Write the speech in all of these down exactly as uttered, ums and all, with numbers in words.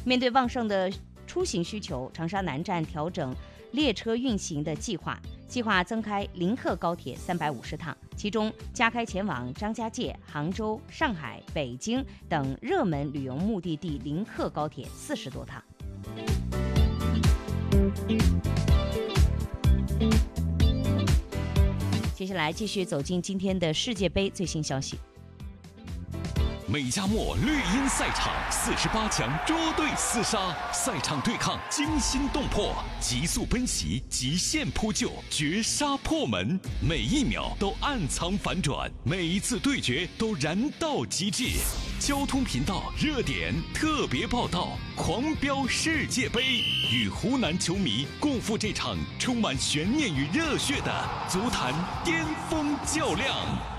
面对旺盛的出行需求，长沙南站调整列车运行的计划，计划增开临客高铁三百五十趟，其中加开前往张家界、杭州、上海、北京等热门旅游目的地临客高铁四十多趟。接下来继续走进今天的世界杯最新消息。 美加墨绿茵赛场四十八强捉对厮杀，赛场对抗惊心动魄，急速奔袭，极限扑救，绝杀破门，每一秒都暗藏反转，每一次对决都燃到极致。交通频道热点特别报道，狂飙世界杯，与湖南球迷共赴这场充满悬念与热血的足坛巅峰较量。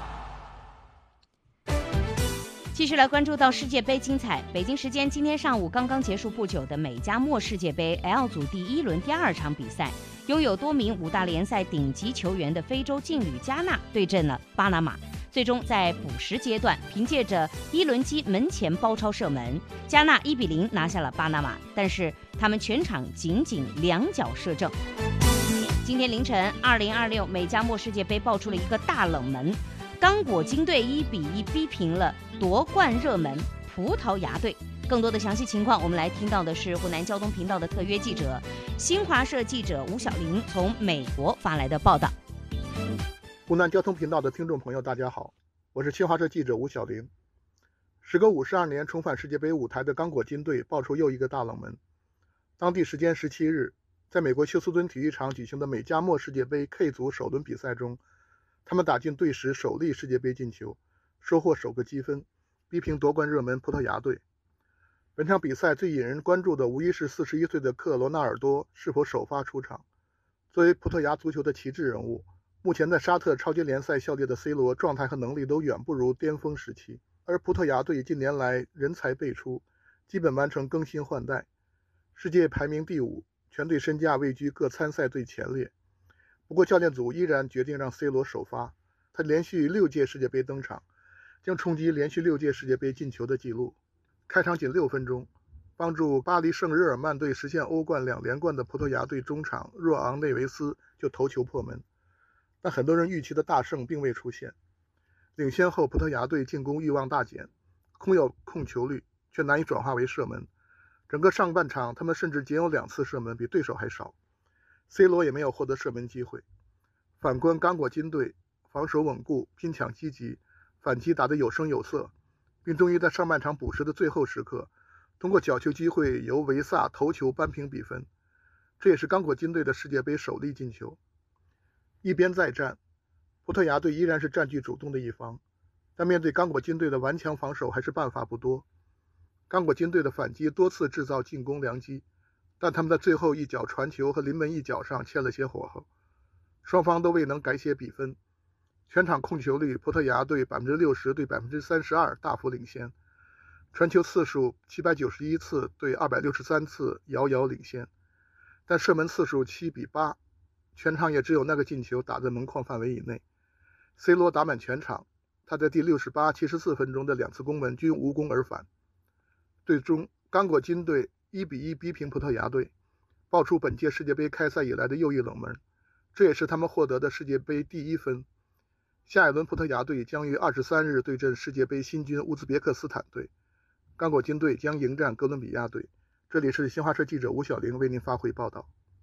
继续来关注到世界杯精彩。北京时间今天上午刚刚结束不久的美加墨世界杯 L 组第一轮第二场比赛，拥有多名五大联赛顶级球员的非洲劲旅加纳对阵了巴拿马，最终在补时阶段凭借着伊伦基门前包抄射门，加纳一比零拿下了巴拿马，但是他们全场仅仅两脚射正。今天凌晨，二零二六美加墨世界杯爆出了一个大冷门，刚果金队一比一逼平了夺冠热门葡萄牙队。更多的详细情况，我们来听到的是湖南交通频道的特约记者新华社记者吴晓玲从美国发来的报道。 湖南交通频道的听众朋友，大家好，我是新华社记者吴晓玲。时隔五十二年重返世界杯舞台的刚果金队爆出又一个大冷门。当地时间十七日，在美国休斯敦体育场举行的美加墨世界杯 K 组首轮比赛中，他们打进队史首粒世界杯进球，收获首个积分，逼平夺冠热门葡萄牙队。本场比赛最引人关注的无疑是四十一岁的克罗纳尔多是否首发出场。作为葡萄牙足球的旗帜人物，目前在沙特超级联赛效力的 C 罗状态和能力都远不如巅峰时期，而葡萄牙队近年来人才辈出，基本完成更新换代，世界排名第五，全队身价位居各参赛队前列。不过教练组依然决定让 C 罗首发，他连续六届世界杯登场，将冲击连续六届世界杯进球的纪录。开场仅六分钟，帮助巴黎圣日耳曼队实现欧冠两连冠的葡萄牙队中场若昂内维斯就头球破门，但很多人预期的大胜并未出现。领先后，葡萄牙队进攻欲望大减，空有控球率却难以转化为射门。整个上半场，他们甚至仅有两次射门，比对手还少。C 罗也没有获得射门机会。反观刚果金队，防守稳固，拼抢积极，反击打得有声有色，并终于在上半场补时的最后时刻，通过角球机会由维萨头球扳平比分，这也是刚果金队的世界杯首粒进球。一边再战，葡萄牙队依然是占据主动的一方，但面对刚果金队的顽强防守还是办法不多。刚果金队的反击多次制造进攻良机，但他们在最后一脚传球和临门一脚上欠了些火候，双方都未能改写比分。全场控球率，葡萄牙队 百分之六十 对 百分之三十二 大幅领先，传球次数七百九十一次对二百六十三次遥遥领先，但射门次数七比八，全场也只有那个进球打在门框范围以内。 C 罗打满全场，他在第六十八、七十四分钟的两次攻门均无功而返。最终刚果金队一比一逼平葡萄牙队，爆出本届世界杯开赛以来的又一冷门，这也是他们获得的世界杯第一分。下一轮葡萄牙队将于二十三日对阵世界杯新军乌兹别克斯坦队，刚果金队将迎战哥伦比亚队。这里是新华社记者吴晓玲为您发回报道。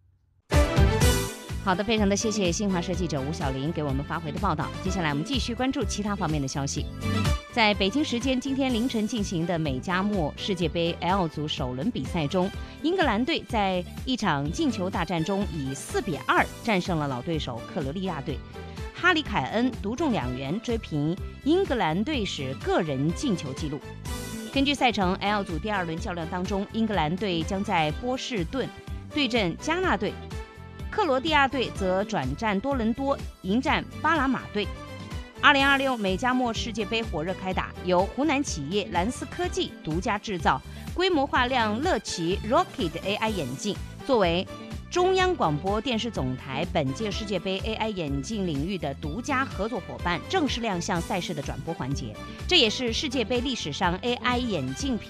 好的，非常的谢谢新华社记者吴晓玲给我们发回的报道。接下来我们继续关注其他方面的消息。在北京时间今天凌晨进行的美加墨世界杯 L 组首轮比赛中，英格兰队在一场进球大战中以四比二战胜了老对手克罗地亚队。哈里凯恩独中两元，追平英格兰队史个人进球纪录。根据赛程 L 组第二轮较量当中，英格兰队将在波士顿对阵加纳队，克罗地亚队则转战多伦多迎战巴拿马队。二零二六美加墨世界杯火热开打，由湖南企业蓝思科技独家制造规模化亮乐奇 Rocket A I 眼镜，作为中央广播电视总台本届世界杯 A I 眼镜领域的独家合作伙伴，正式亮相赛事的转播环节。这也是世界杯历史上 A I 眼镜